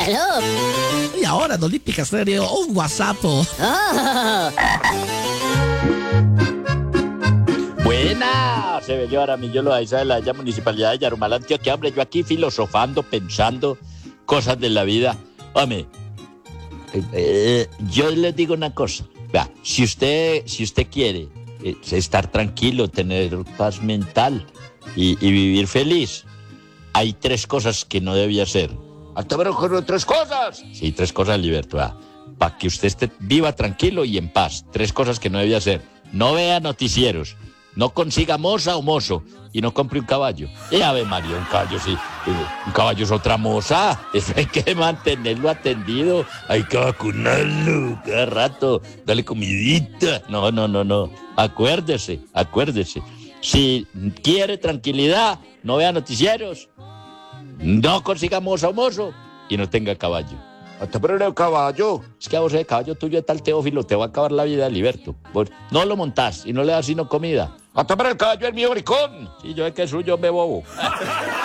Hello. Y ahora en Olímpica Estéreo, un WhatsApp. Buena, se ve llevar a mí, yo lo de la municipalidad de Yarumal, Antioquia, hombre, yo aquí filosofando, pensando cosas de la vida. Hombre, yo les digo una cosa, vea, si usted quiere estar tranquilo, tener paz mental y vivir feliz, hay 3 cosas que no debía hacer. ¿Hasta ver con 3 cosas? Sí, 3 cosas, Liberto, para que usted viva tranquilo y en paz. 3 cosas que no debía hacer. No vea noticieros. No consiga moza o mozo y no compre un caballo. Y Ave María, un caballo sí. Un caballo es otra moza. Eso hay que mantenerlo atendido. Hay que vacunarlo cada rato. Dale comidita. No. Acuérdese. Si quiere tranquilidad, no vea noticieros. No consiga moza o mozo y no tenga caballo. Hasta pero el caballo. Es que a vos el caballo tuyo es tal Teófilo, te va a acabar la vida, Liberto. Vos no lo montás y no le das sino comida. Hasta pero el caballo es mío, bricón. Sí, yo es que suyo me bobo.